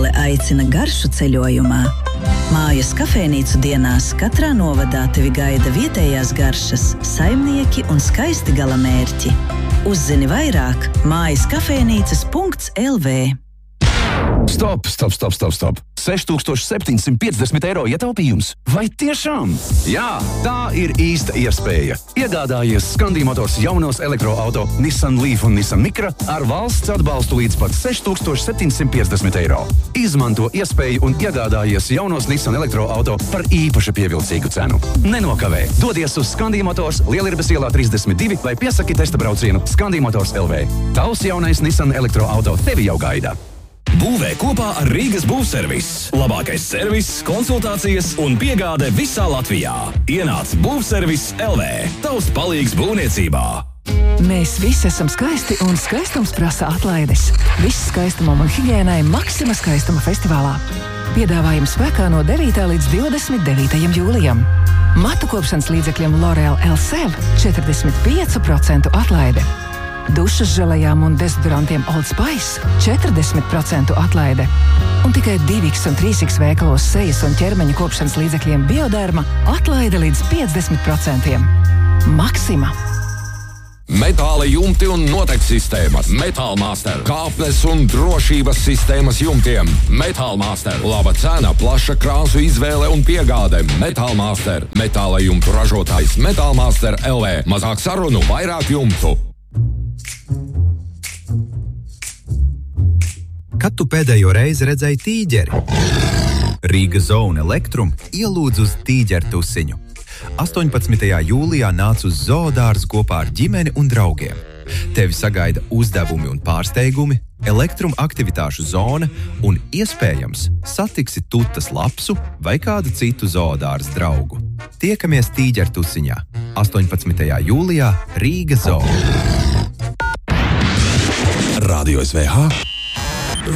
Zāle aicina garšu ceļojumā. Mājas kafejnīcu dienās katrā novadā tevi gaida vietējās garšas, saimnieki un skaisti galamērķi. Uzzini vairāk mājaskafejnīcas.lv. Stop! 6750 eiro ietaupījums. Vai tiešām? Jā, tā ir īsta iespēja. Iegādājies Scandi Motors jaunos elektroauto Nissan Leaf un Nissan Micra ar valsts atbalstu līdz pat 6750 eiro. Izmanto iespēju un iegādājies jaunos Nissan elektroauto par īpaši pievilcīgu cenu. Nenokavē! Dodies uz Scandi Motors Lielirbes ielā 32 vai piesaki testa braucienu Scandi Motors LV. Tavs jaunais Nissan elektroauto tevi jau gaida. Būvē kopā ar Rīgas būvservis. Labākais servis, konsultācijas un piegāde visā Latvijā. Ienāc Būvservis LV. Tavs palīgs būvniecībā. Mēs visi esam skaisti un skaistums prasa atlaides. Viss skaistumam un higiēnai Maxima skaistuma festivālā. Piedāvājums spēkā no 9. līdz 29. jūlijam. Matu kopšanas līdzekļiem L'Oréal Elsev 45% atlaide. Dušas želejām un dezodorantiem Old Spice 40% atlaide. Un tikai 2X un 3X veikalos sejas un ķermeņa kopšanas līdzekļiem Bioderma atlaide līdz 50%. Maxima. Metāla jumti un notekas sistēmas. Metālmaster. Kāpnes un drošības sistēmas jumtiem. Metālmaster. Laba cena, plaša krāsu izvēle un piegāde. Metālmaster. Metāla jumtu ražotājs Metālmaster LV. Mazāk sarunu, vairāk jumtu. Kad tu pēdējo reizi redzēji tīģeri? Rīga Zone Elektrum ielūdz uz tīģertusiņu. 18. jūlijā nāc uz zoodārzu kopā ar ģimeni un draugiem. Tevi sagaida uzdevumi un pārsteigumi, elektrum aktivitāšu zona un iespējams satiksi tutas lapsu vai kādu citu zoodārzu draugu. Tiekamies tīģertusiņā 18. jūlijā Rīga Zone. Radio SVH